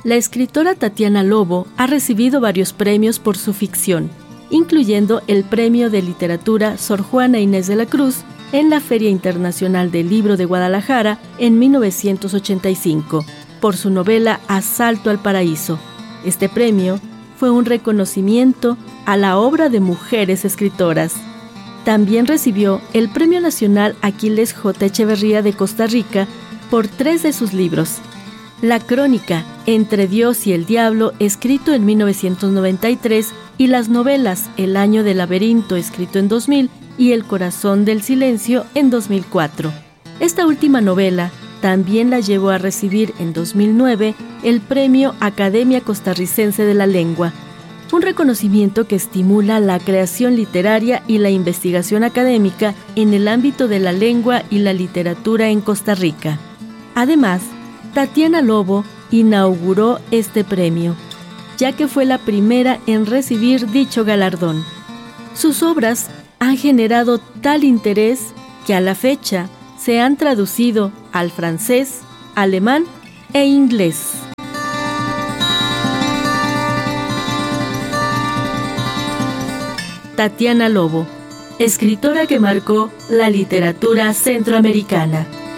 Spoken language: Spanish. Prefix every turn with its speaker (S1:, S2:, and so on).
S1: La escritora Tatiana Lobo ha recibido varios premios por su ficción, incluyendo el Premio de Literatura Sor Juana Inés de la Cruz en la Feria Internacional del Libro de Guadalajara en 1985, por su novela Asalto al Paraíso. Este premio fue un reconocimiento a la obra de mujeres escritoras. También recibió el Premio Nacional Aquiles J. Echeverría de Costa Rica por 3 de sus libros: La Crónica, Entre Dios y el Diablo, escrito en 1993, y las novelas El Año del Laberinto, escrito en 2000, y El Corazón del Silencio, en 2004. Esta última novela también la llevó a recibir en 2009 el Premio Academia Costarricense de la Lengua, un reconocimiento que estimula la creación literaria y la investigación académica en el ámbito de la lengua y la literatura en Costa Rica. Además, Tatiana Lobo inauguró este premio, ya que fue la primera en recibir dicho galardón. Sus obras han generado tal interés que a la fecha se han traducido al francés, alemán e inglés. Tatiana Lobo, escritora que marcó la literatura centroamericana.